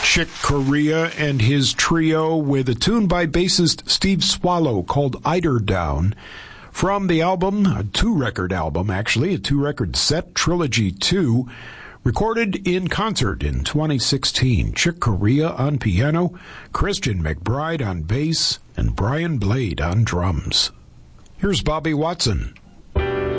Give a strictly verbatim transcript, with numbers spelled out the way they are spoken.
Chick Corea and his trio with a tune by bassist Steve Swallow called Eiderdown from the album, a two-record album actually, a two-record set, Trilogy two, recorded in concert in twenty sixteen. Chick Corea on piano, Christian McBride on bass, and Brian Blade on drums. Here's Bobby Watson.